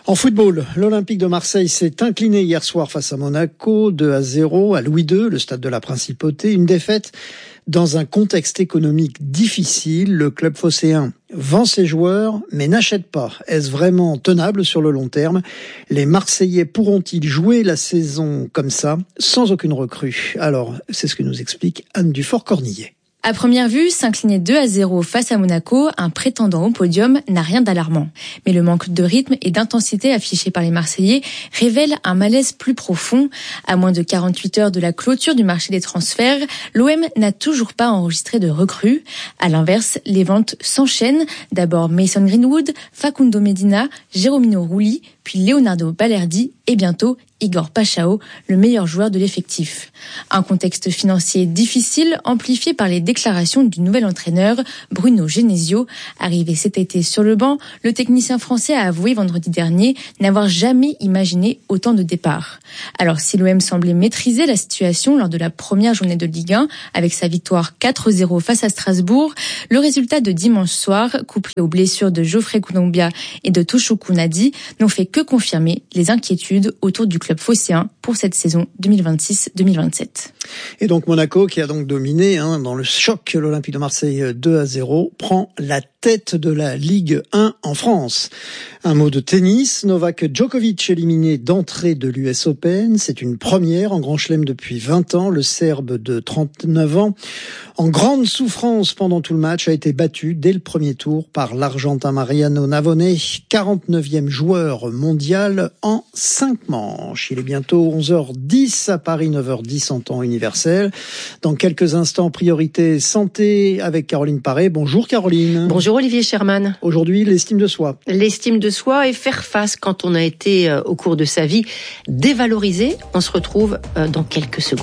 En football, l'Olympique de Marseille s'est incliné hier soir face à Monaco, deux à zéro à Louis deux, le stade de la Principauté. Une défaite dans un contexte économique difficile. Le club phocéen vend ses joueurs, mais n'achète pas. Est-ce vraiment tenable sur le long terme? Les Marseillais pourront-ils jouer la saison comme ça, sans aucune recrue? Alors, c'est ce que nous explique Anne Dufort-Cornillet. À première vue, s'incliner deux à zéro face à Monaco, un prétendant au podium, n'a rien d'alarmant. Mais le manque de rythme et d'intensité affiché par les Marseillais révèle un malaise plus profond. À moins de quarante-huit heures de la clôture du marché des transferts, l'O M n'a toujours pas enregistré de recrues. À l'inverse, les ventes s'enchaînent. D'abord Mason Greenwood, Facundo Medina, Jérômino Rulli, puis Leonardo Balerdi et bientôt Igor Pachao, le meilleur joueur de l'effectif. Un contexte financier difficile, amplifié par les déclarations du nouvel entraîneur, Bruno Genesio. Arrivé cet été sur le banc, le technicien français a avoué vendredi dernier n'avoir jamais imaginé autant de départs. Alors si l'O M semblait maîtriser la situation lors de la première journée de Ligue un, avec sa victoire quatre zéro face à Strasbourg, le résultat de dimanche soir, couplé aux blessures de Geoffrey Kounombia et de Toshoukou Nadi, n'ont fait que confirmer les inquiétudes autour du club phocéen pour cette saison deux mille vingt-six deux mille vingt-sept. Et donc Monaco, qui a donc dominé hein, dans le choc, l'Olympique de Marseille deux à zéro, prend la tête de la Ligue un en France. Un mot de tennis, Novak Djokovic éliminé d'entrée de l'U S Open. C'est une première en Grand Chelem depuis vingt ans. Le Serbe de trente-neuf ans, en grande souffrance pendant tout le match, a été battu dès le premier tour par l'Argentin Mariano Navone, quarante-neuvième joueur mondial en cinq manches. Il est bientôt onze heures dix à Paris, neuf heures dix en temps universel. Dans quelques instants, priorité santé avec Caroline Paré. Bonjour Caroline. Bonjour Olivier Sherman. Aujourd'hui, l'estime de soi. L'estime de soi et faire face quand on a été, euh, au cours de sa vie, dévalorisé. On se retrouve euh, dans quelques secondes.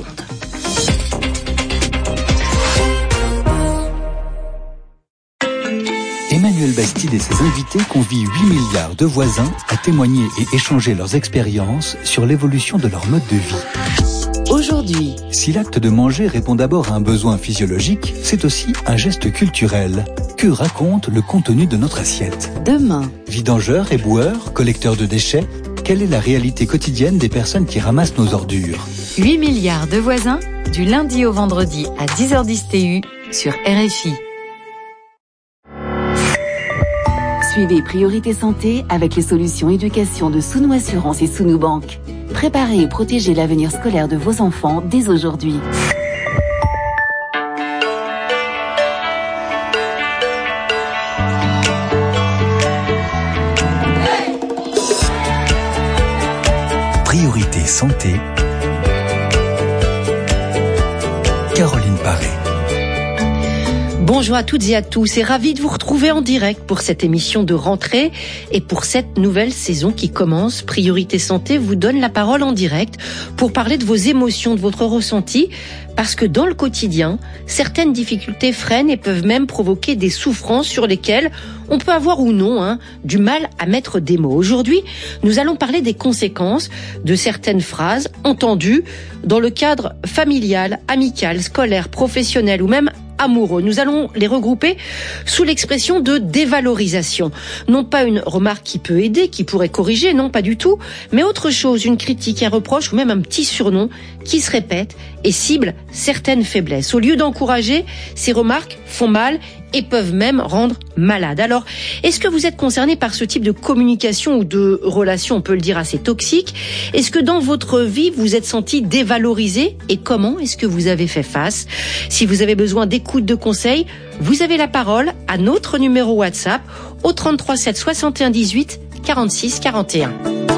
Emmanuel Bastide et ses invités convient huit milliards de voisins à témoigner et échanger leurs expériences sur l'évolution de leur mode de vie. Aujourd'hui, si l'acte de manger répond d'abord à un besoin physiologique, c'est aussi un geste culturel. Que raconte le contenu de notre assiette? Demain, vidangeurs et boueurs, collecteurs de déchets, quelle est la réalité quotidienne des personnes qui ramassent nos ordures? huit milliards de voisins, du lundi au vendredi à dix heures dix T U sur R F I. Suivez Priorité Santé avec les solutions éducation de Sounou Assurance et Sounou Banque. Préparez et protégez l'avenir scolaire de vos enfants dès aujourd'hui. Priorité Santé. Caroline Paré. Bonjour à toutes et à tous et ravi de vous retrouver en direct pour cette émission de rentrée et pour cette nouvelle saison qui commence. Priorité Santé vous donne la parole en direct pour parler de vos émotions, de votre ressenti, parce que dans le quotidien, certaines difficultés freinent et peuvent même provoquer des souffrances sur lesquelles on peut avoir ou non hein, du mal à mettre des mots. Aujourd'hui, nous allons parler des conséquences de certaines phrases entendues dans le cadre familial, amical, scolaire, professionnel ou même amoureux. Nous allons les regrouper sous l'expression de dévalorisation. Non pas une remarque qui peut aider, qui pourrait corriger, non pas du tout, mais autre chose, une critique, un reproche ou même un petit surnom qui se répète et cible certaines faiblesses. Au lieu d'encourager, ces remarques font mal et peuvent même rendre malade. Alors, est-ce que vous êtes concerné par ce type de communication ou de relation, on peut le dire, assez toxique? Est-ce que dans votre vie, vous êtes senti dévalorisé? Et comment est-ce que vous avez fait face? Si vous avez besoin d'écoute, de conseils, vous avez la parole à notre numéro WhatsApp au trente-trois sept soixante et un dix-huit quarante-six quarante et un.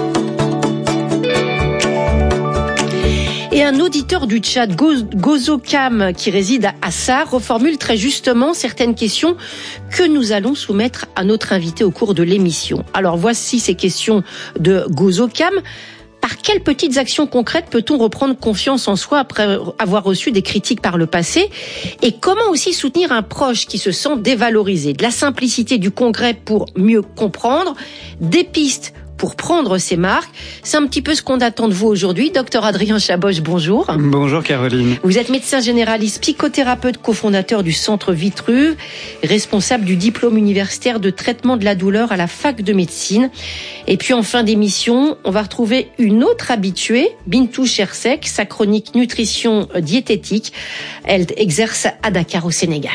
Et un auditeur du chat, Gozocam, qui réside à Sarre, reformule très justement certaines questions que nous allons soumettre à notre invité au cours de l'émission. Alors voici ces questions de Gozocam. Par quelles petites actions concrètes peut-on reprendre confiance en soi après avoir reçu des critiques par le passé? Et comment aussi soutenir un proche qui se sent dévalorisé? De la simplicité, du concret pour mieux comprendre, des pistes pour prendre ses marques. C'est un petit peu ce qu'on attend de vous aujourd'hui. Docteur Adrien Chaboche, bonjour. Bonjour Caroline. Vous êtes médecin généraliste, psychothérapeute, cofondateur du Centre Vitruve, responsable du diplôme universitaire de traitement de la douleur à la fac de médecine. Et puis en fin d'émission, on va retrouver une autre habituée, Bintou Chersek, sa chronique nutrition diététique. Elle exerce à Dakar au Sénégal.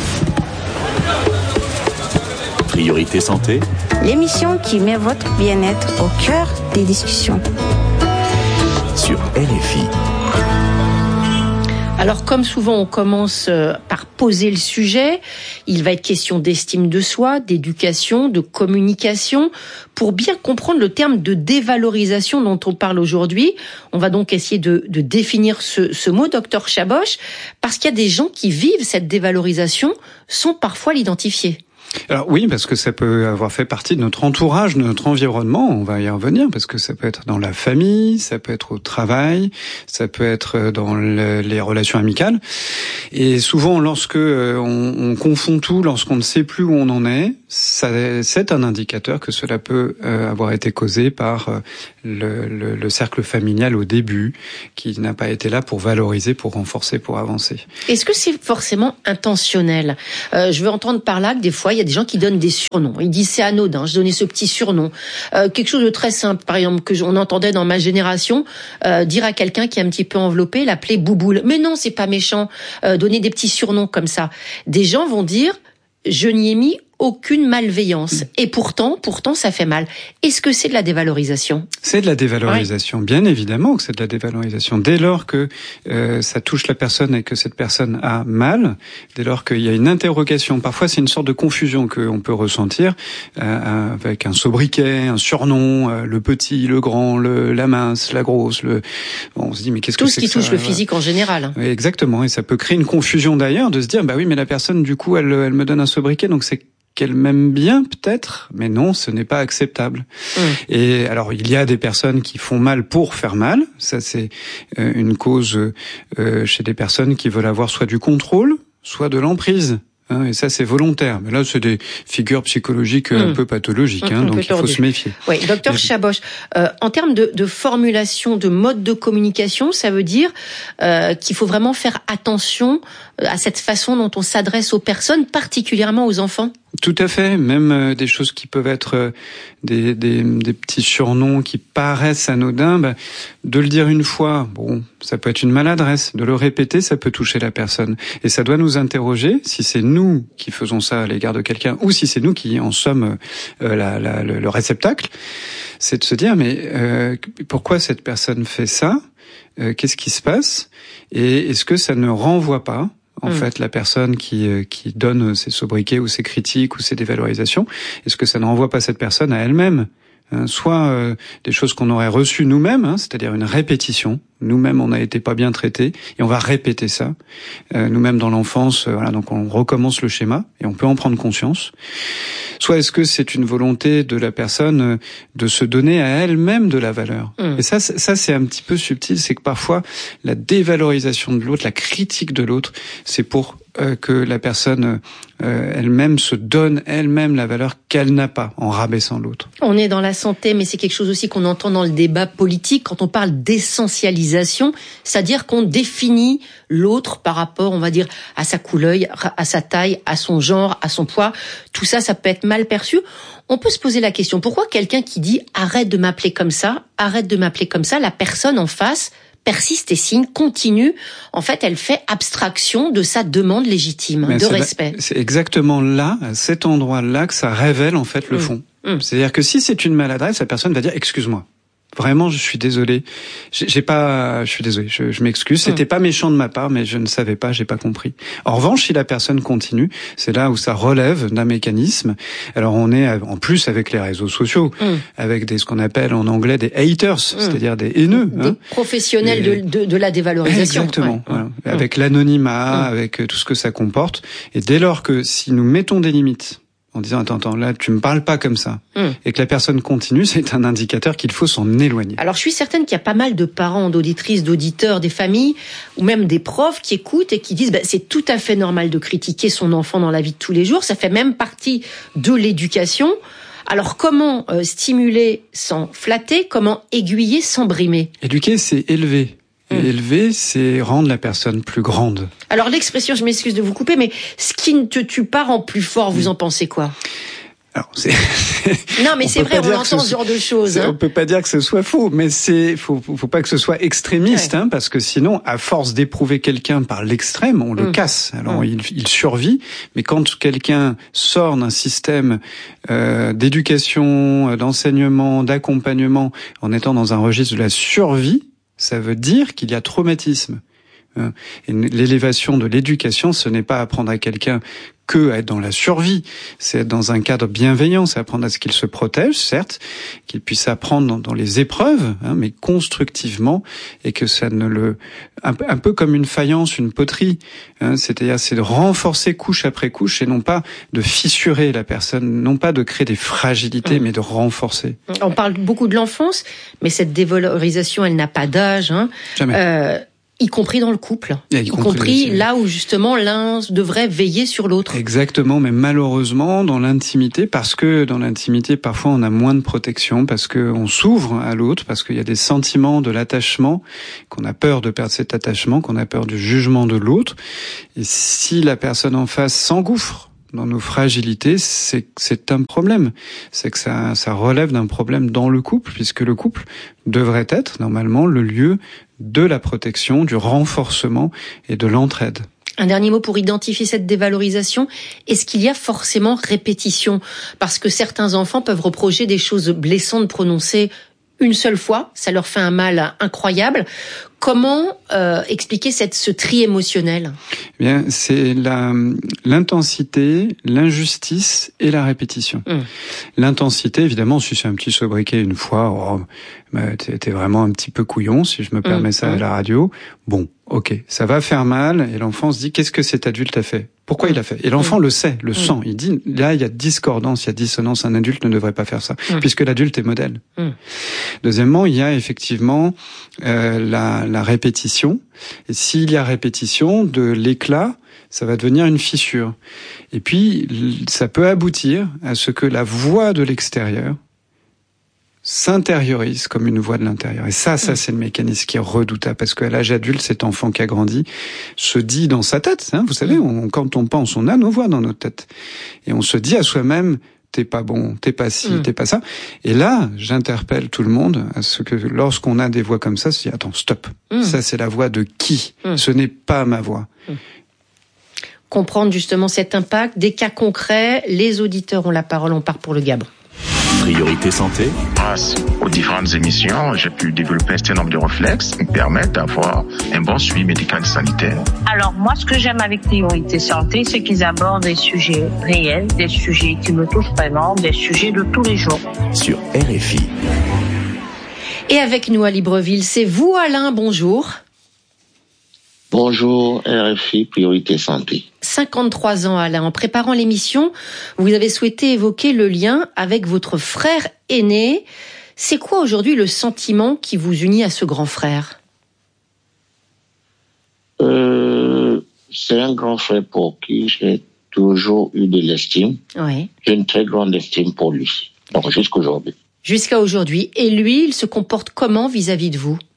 Priorité santé. L'émission qui met votre bien-être au cœur des discussions. Sur R F I. Alors, comme souvent, on commence par poser le sujet. Il va être question d'estime de soi, d'éducation, de communication. Pour bien comprendre le terme de dévalorisation dont on parle aujourd'hui, on va donc essayer de, de définir ce, ce mot, docteur Chaboche, parce qu'il y a des gens qui vivent cette dévalorisation sans parfois l'identifier. Alors oui, parce que ça peut avoir fait partie de notre entourage, de notre environnement, on va y revenir, parce que ça peut être dans la famille, ça peut être au travail, ça peut être dans le, les relations amicales. Et souvent, lorsque on, on confond tout, lorsqu'on ne sait plus où on en est, ça, c'est un indicateur que cela peut euh, avoir été causé par euh, le, le, le cercle familial au début, qui n'a pas été là pour valoriser, pour renforcer, pour avancer. Est-ce que c'est forcément intentionnel ? euh, Je veux entendre par là que des fois, il y a des gens qui donnent des surnoms. Ils disent c'est anodin, je donnais ce petit surnom. Euh, quelque chose de très simple, par exemple, que on entendait dans ma génération, euh, dire à quelqu'un qui est un petit peu enveloppé, l'appeler bouboule. Mais non, c'est pas méchant, euh, donner des petits surnoms comme ça. Des gens vont dire, je n'y ai mis aucune malveillance. Et pourtant, pourtant, ça fait mal. Est-ce que c'est de la dévalorisation ? C'est de la dévalorisation, oui. Bien évidemment que c'est de la dévalorisation. Dès lors que euh, ça touche la personne et que cette personne a mal, dès lors qu'il y a une interrogation, parfois c'est une sorte de confusion qu'on peut ressentir euh, avec un sobriquet, un surnom, euh, le petit, le grand, le, la mince, la grosse. Le... Bon, on se dit mais qu'est-ce Tout que c'est que ça ? Tout ce qui touche ça, le physique en général. Oui, exactement, et ça peut créer une confusion d'ailleurs de se dire bah oui mais la personne du coup elle, elle me donne un sobriquet donc c'est qu'elle m'aime bien peut-être, mais non, ce n'est pas acceptable. Mmh. Et alors, il y a des personnes qui font mal pour faire mal. Ça, c'est euh, une cause euh, chez des personnes qui veulent avoir soit du contrôle, soit de l'emprise. Hein, et ça, c'est volontaire. Mais là, c'est des figures psychologiques mmh. un peu pathologiques, hein, donc il faut se méfier. Oui, docteur et... Chaboche, euh, en termes de, de formulation, de mode de communication, ça veut dire euh, qu'il faut vraiment faire attention à cette façon dont on s'adresse aux personnes, particulièrement aux enfants. Tout à fait, même euh, des choses qui peuvent être euh, des, des, des petits surnoms qui paraissent anodins, bah, de le dire une fois, bon, ça peut être une maladresse, de le répéter, ça peut toucher la personne. Et ça doit nous interroger si c'est nous qui faisons ça à l'égard de quelqu'un ou si c'est nous qui en sommes euh, la, la, le, le réceptacle, c'est de se dire, mais euh, pourquoi cette personne fait ça ? euh, Qu'est-ce qui se passe ? Et est-ce que ça ne renvoie pas en mmh. fait, la personne qui qui donne ses sobriquets ou ses critiques ou ses dévalorisations, est-ce que ça ne renvoie pas cette personne à elle-même ? Hein, soit euh, des choses qu'on aurait reçues nous-mêmes, hein, c'est-à-dire une répétition. Nous-mêmes, on n'a été pas bien traités et on va répéter ça. Euh, nous-mêmes, dans l'enfance, euh, voilà, donc on recommence le schéma et on peut en prendre conscience. Soit est-ce que c'est une volonté de la personne euh, de se donner à elle-même de la valeur. Mmh. Et ça, ça c'est un petit peu subtil, c'est que parfois la dévalorisation de l'autre, la critique de l'autre, c'est pour euh, que la personne euh, elle-même se donne elle-même la valeur qu'elle n'a pas en rabaissant l'autre. On est dans la santé, mais c'est quelque chose aussi qu'on entend dans le débat politique quand on parle d'essentialisation, c'est-à-dire qu'on définit l'autre par rapport, on va dire, à sa couleur, à sa taille, à son genre, à son poids. Tout ça, ça peut être mal perçu. On peut se poser la question, pourquoi quelqu'un qui dit « arrête de m'appeler comme ça, arrête de m'appeler comme ça », la personne en face persiste et signe, continue. En fait, elle fait abstraction de sa demande légitime Mais de respect. C'est exactement là, à cet endroit-là, que ça révèle en fait le mmh. fond. Mmh. C'est-à-dire que si c'est une maladresse, la personne va dire « excuse-moi ». Vraiment, je suis désolé. J'ai, j'ai pas, je suis désolé. Je, je m'excuse. C'était pas méchant de ma part, mais je ne savais pas, j'ai pas compris. En revanche, si la personne continue, c'est là où ça relève d'un mécanisme. Alors, on est en plus avec les réseaux sociaux, mm. avec des ce qu'on appelle en anglais des haters, mm. c'est-à-dire des haineux, des hein. professionnels Et... de, de, de la dévalorisation. Exactement. Ouais. Voilà. Mm. Avec l'anonymat, mm. avec tout ce que ça comporte. Et dès lors que si nous mettons des limites, en disant attends, attends, là tu me parles pas comme ça, mmh. et que la personne continue, c'est un indicateur qu'il faut s'en éloigner. Alors je suis certaine qu'il y a pas mal de parents, d'auditrices, d'auditeurs, des familles, ou même des profs qui écoutent et qui disent bah, c'est tout à fait normal de critiquer son enfant dans la vie de tous les jours, ça fait même partie de l'éducation. Alors comment euh, stimuler sans flatter, comment aiguiller sans brimer? Éduquer, c'est élever. Et mmh. élever, c'est rendre la personne plus grande. Alors l'expression, je m'excuse de vous couper, mais ce qui ne te tue pas rend plus fort, vous mmh. en pensez quoi? Alors, c'est... Non, mais c'est vrai, on entend ce genre de choses. Hein. On peut pas dire que ce soit faux, mais c'est faut faut pas que ce soit extrémiste, ouais. hein, parce que sinon, à force d'éprouver quelqu'un par l'extrême, on mmh. le casse. Alors, mmh. il, il survit, mais quand quelqu'un sort d'un système euh, d'éducation, d'enseignement, d'accompagnement, en étant dans un registre de la survie, ça veut dire qu'il y a traumatisme. Et l'élévation de l'éducation, ce n'est pas apprendre à quelqu'un que à être dans la survie, c'est être dans un cadre bienveillant, c'est apprendre à ce qu'il se protège, certes, qu'il puisse apprendre dans, dans les épreuves, hein, mais constructivement, et que ça ne le... Un, un peu comme une faïence, une poterie, hein, c'est-à-dire c'est de renforcer couche après couche, et non pas de fissurer la personne, non pas de créer des fragilités, mmh. mais de renforcer. On parle beaucoup de l'enfance, mais cette dévalorisation, elle n'a pas d'âge. Hein. Jamais. Euh... Y compris dans le couple, y, y compris, compris là où justement l'un devrait veiller sur l'autre. Exactement, mais malheureusement dans l'intimité, parce que dans l'intimité parfois on a moins de protection, parce que on s'ouvre à l'autre, parce qu'il y a des sentiments de l'attachement, qu'on a peur de perdre cet attachement, qu'on a peur du jugement de l'autre. Et si la personne en face s'engouffre dans nos fragilités, c'est c'est un problème. C'est que ça ça relève d'un problème dans le couple, puisque le couple devrait être normalement le lieu de la protection, du renforcement et de l'entraide. Un dernier mot pour identifier cette dévalorisation. Est-ce qu'il y a forcément répétition? Parce que certains enfants peuvent reprocher des choses blessantes prononcées une seule fois, ça leur fait un mal incroyable. Comment euh, expliquer cette, ce tri émotionnel? Eh bien, c'est la, l'intensité, l'injustice et la répétition. Mmh. L'intensité, évidemment, si c'est un petit sobriquet une fois, oh, bah, t'es, t'es vraiment un petit peu couillon, si je me permets mmh. ça à la radio. Bon, ok, ça va faire mal, et l'enfant se dit, qu'est-ce que cet adulte a fait? Pourquoi mmh. il a fait? Et l'enfant mmh. le sait, le mmh. sent. Il dit, là, il y a discordance, il y a dissonance, un adulte ne devrait pas faire ça, mmh. puisque l'adulte est modèle. Mmh. Deuxièmement, il y a effectivement euh, la, la répétition. Et s'il y a répétition, de l'éclat, ça va devenir une fissure. Et puis, ça peut aboutir à ce que la voix de l'extérieur s'intériorise comme une voix de l'intérieur. Et ça, ça, c'est le mécanisme qui est redoutable, parce qu'à l'âge adulte, cet enfant qui a grandi se dit dans sa tête, hein, vous savez, on, quand on pense, on a nos voix dans notre tête. Et on se dit à soi-même, t'es pas bon, t'es pas ci, mmh. t'es pas ça. Et là, j'interpelle tout le monde à ce que lorsqu'on a des voix comme ça, se dit, attends, stop. Mmh. Ça, c'est la voix de qui? Mmh. Ce n'est pas ma voix. Mmh. Comprendre justement cet impact, des cas concrets, les auditeurs ont la parole, on part pour le Gabon. Priorité santé. Grâce aux différentes émissions, j'ai pu développer un certain nombre de réflexes qui me permettent d'avoir un bon suivi médical et sanitaire. Alors moi, ce que j'aime avec Priorité Santé, c'est qu'ils abordent des sujets réels, des sujets qui me touchent vraiment, des sujets de tous les jours. Sur R F I. Et avec nous à Libreville, c'est vous Alain, bonjour. Bonjour, R F I, Priorité Santé. cinquante-trois ans, Alain. En préparant l'émission, vous avez souhaité évoquer le lien avec votre frère aîné. C'est quoi aujourd'hui le sentiment qui vous unit à ce grand frère? euh, C'est un grand frère pour qui j'ai toujours eu de l'estime. Oui. J'ai une très grande estime pour lui, donc jusqu'à aujourd'hui. Jusqu'à aujourd'hui. Et lui, il se comporte comment vis-à-vis de vous?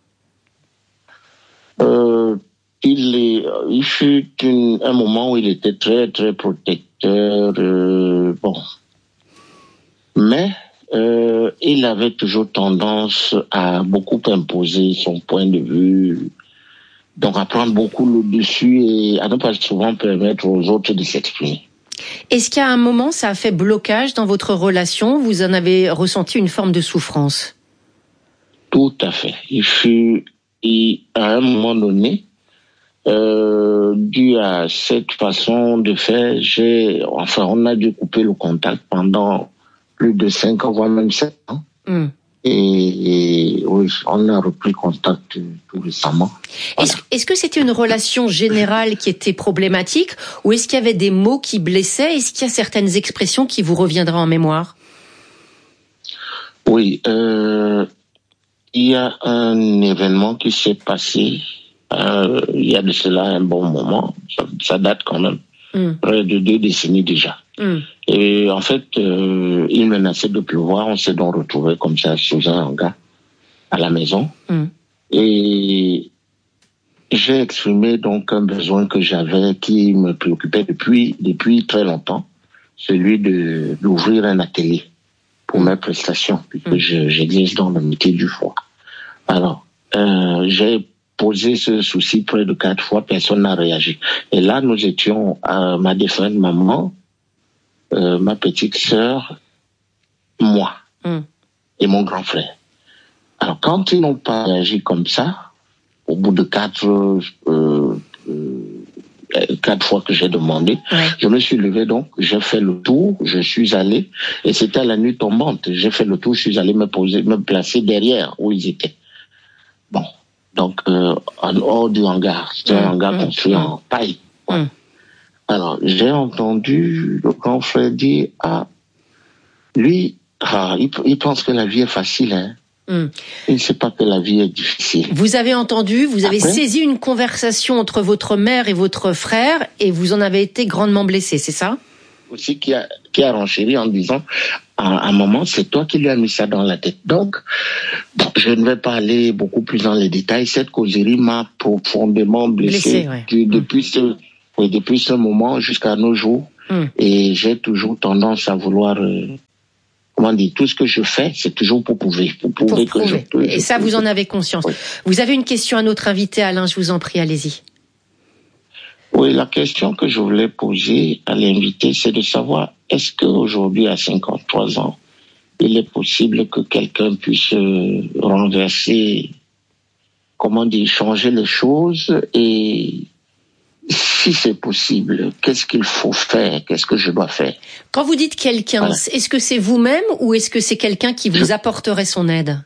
euh, Il, est, il fut une, un moment où il était très, très protecteur. Euh, bon. Mais euh, il avait toujours tendance à beaucoup imposer son point de vue, donc à prendre beaucoup le dessus et à ne pas souvent permettre aux autres de s'exprimer. Est-ce qu'à un moment, ça a fait blocage dans votre relation? Vous en avez ressenti une forme de souffrance? Tout à fait. Il fut, il, à un moment donné, Euh, dû à cette façon de faire, j'ai, enfin, on a dû couper le contact pendant plus de cinq ans, voire même sept ans. Mm. Et, et oui, on a repris contact tout récemment. Voilà. Est-ce, est-ce que c'était une relation générale qui était problématique, ou est-ce qu'il y avait des mots qui blessaient? Est-ce qu'il y a certaines expressions qui vous reviendraient en mémoire? Oui, euh, il y a un événement qui s'est passé. Euh, il y a de cela un bon moment, ça, ça date quand même. mmh. près de deux décennies déjà. Mmh. Et en fait, euh, il menaçait de pleuvoir. On s'est donc retrouvé comme ça sous un hangar à la maison. Mmh. Et j'ai exprimé donc un besoin que j'avais qui me préoccupait depuis depuis très longtemps, celui de d'ouvrir un atelier pour mes prestations, puisque mmh. je, j'exerce dans le métier du foie. Alors, euh, j'ai posé ce souci près de quatre fois, personne n'a réagi. Et là, nous étions à ma défunte maman, euh, ma petite sœur, moi mmh. et mon grand frère. Alors, quand ils n'ont pas réagi comme ça, au bout de quatre, euh, euh, quatre fois que j'ai demandé, ouais. je me suis levé donc, j'ai fait le tour, je suis allé, et c'était à la nuit tombante. J'ai fait le tour, je suis allé me poser, me placer derrière où ils étaient. Bon, donc euh, en hors du hangar, c'était mmh, un hangar mmh, construit mmh. en paille. Ouais. Mmh. Alors, j'ai entendu le grand frère dire, ah, lui, ah, il, il pense que la vie est facile, hein. Mmh. Il ne sait pas que la vie est difficile. Vous avez entendu, vous avez Après, saisi une conversation entre votre mère et votre frère et vous en avez été grandement blessé, c'est ça? Aussi qui a, qui a renchéri en disant, à un moment, c'est toi qui lui as mis ça dans la tête. Donc, bon, je ne vais pas aller beaucoup plus dans les détails. Cette causerie m'a profondément blessé, blessé ouais. du, mmh. depuis, ce, oui, depuis ce moment jusqu'à nos jours. Mmh. Et j'ai toujours tendance à vouloir... Euh, Comment dire, tout ce que je fais, c'est toujours pour prouver, pour prouver pour que prouver. je peux. Et ça, vous en avez conscience. Oui. Vous avez une question à notre invité, Alain, je vous en prie, allez-y. Oui, la question que je voulais poser à l'invité, c'est de savoir, est-ce qu'aujourd'hui, à cinquante-trois ans, il est possible que quelqu'un puisse renverser, comment dire, changer les choses et... Si c'est possible, qu'est-ce qu'il faut faire? Qu'est-ce que je dois faire? Quand vous dites quelqu'un, voilà. est-ce que c'est vous-même ou est-ce que c'est quelqu'un qui vous je... apporterait son aide?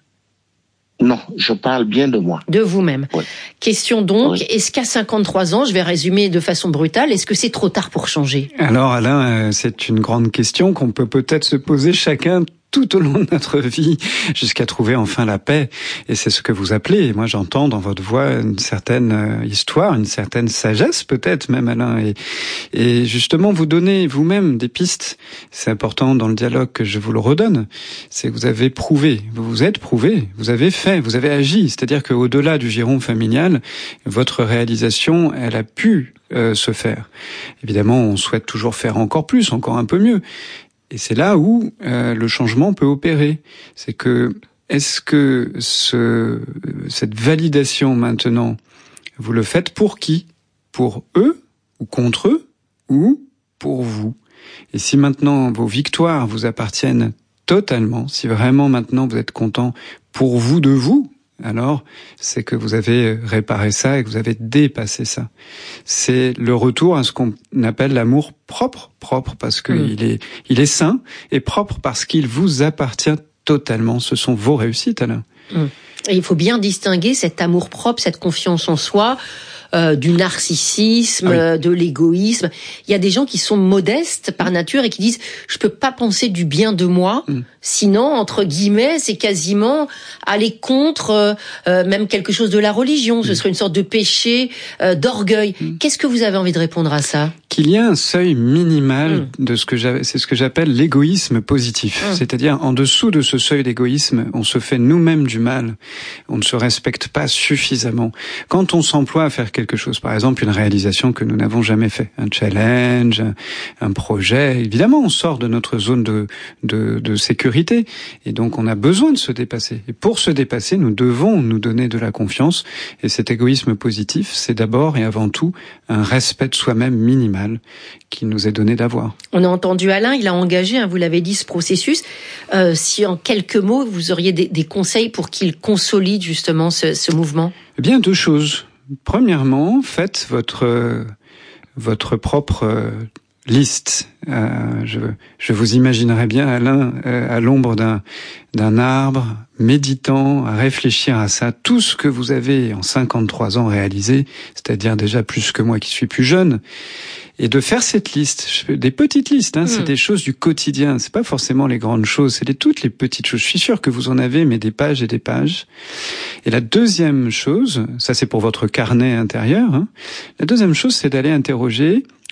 Non, je parle bien de moi. De vous-même. Oui. Question donc, oui. est-ce qu'à cinquante-trois ans, je vais résumer de façon brutale, est-ce que c'est trop tard pour changer? Alors Alain, c'est une grande question qu'on peut peut-être se poser chacun tout au long de notre vie, jusqu'à trouver enfin la paix. Et c'est ce que vous appelez. Et moi, j'entends dans votre voix une certaine histoire, une certaine sagesse, peut-être même, Alain. Et, et justement, vous donnez vous-même des pistes. C'est important dans le dialogue que je vous le redonne. C'est que vous avez prouvé, vous vous êtes prouvé, vous avez fait, vous avez agi. C'est-à-dire qu'au-delà du giron familial, votre réalisation, elle a pu euh, se faire. Évidemment, on souhaite toujours faire encore plus, encore un peu mieux. Et c'est là où euh, le changement peut opérer. C'est que, est-ce que ce, cette validation maintenant, vous le faites pour qui? Pour eux, ou contre eux, ou pour vous? Et si maintenant vos victoires vous appartiennent totalement, si vraiment maintenant vous êtes content pour vous de vous, alors c'est que vous avez réparé ça et que vous avez dépassé ça. C'est le retour à ce qu'on appelle l'amour propre, propre parce qu'il mmh. est, il est sain, et propre parce qu'il vous appartient totalement. Ce sont vos réussites, Alain. Mmh. Et il faut bien distinguer cet amour propre, cette confiance en soi, euh, du narcissisme, ah oui. de l'égoïsme. Il y a des gens qui sont modestes par nature et qui disent « je peux pas penser du bien de moi mmh. ». Sinon, entre guillemets, c'est quasiment aller contre euh, même quelque chose de la religion. Ce mmh. serait une sorte de péché euh, d'orgueil. Mmh. Qu'est-ce que vous avez envie de répondre à ça? Qu'il y a un seuil minimal mmh. de ce que j'avais, c'est ce que j'appelle l'égoïsme positif. Mmh. C'est-à-dire, en dessous de ce seuil d'égoïsme, on se fait nous-mêmes du mal. On ne se respecte pas suffisamment. Quand on s'emploie à faire quelque chose, par exemple une réalisation que nous n'avons jamais fait, un challenge, un projet, évidemment, on sort de notre zone de, de, de sécurité. Et donc, on a besoin de se dépasser. Et pour se dépasser, nous devons nous donner de la confiance. Et cet égoïsme positif, c'est d'abord et avant tout un respect de soi-même minimal qui nous est donné d'avoir. On a entendu Alain, il a engagé, hein, vous l'avez dit, ce processus. Euh, si en quelques mots, vous auriez des, des conseils pour qu'il consolide justement ce, ce mouvement? Eh bien, deux choses. Premièrement, faites votre, euh, votre propre... Euh, liste. Euh, je, je vous imaginerais bien, Alain, euh, à l'ombre d'un, d'un arbre, méditant, à réfléchir à ça, tout ce que vous avez en cinquante-trois ans réalisé, c'est-à-dire déjà plus que moi qui suis plus jeune, et de faire cette liste, des petites listes, hein, mmh. c'est des choses du quotidien, c'est pas forcément les grandes choses, c'est les, toutes les petites choses. Je suis sûr que vous en avez, mais des pages et des pages. Et la deuxième chose, ça c'est pour votre carnet intérieur, hein, la deuxième chose c'est d'aller interroger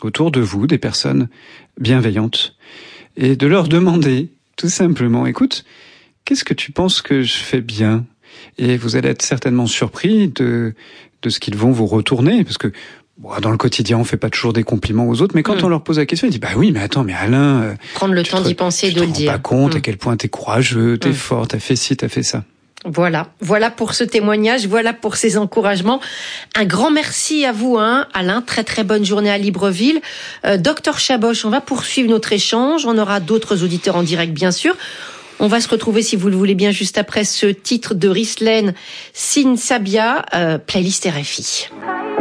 autour de vous des personnes bienveillantes et de leur demander tout simplement, écoute, qu'est-ce que tu penses que je fais bien ? Et vous allez être certainement surpris de, de ce qu'ils vont vous retourner, parce que bon, dans le quotidien, on fait pas toujours des compliments aux autres, mais quand mmh. on leur pose la question, ils disent, bah oui, mais attends, mais Alain... Euh, Prendre le temps d'y penser et de le dire. Tu te rends pas compte mmh. à quel point t'es courageux, t'es mmh. fort, t'as fait ci, t'as fait ça. Voilà, voilà pour ce témoignage, voilà pour ces encouragements. Un grand merci à vous, hein, Alain. Très très bonne journée à Libreville. Euh, Docteur Chaboch, on va poursuivre notre échange. On aura d'autres auditeurs en direct, bien sûr. On va se retrouver, si vous le voulez bien, juste après ce titre de Rislaine Sin Sabia, euh, playlist R F I.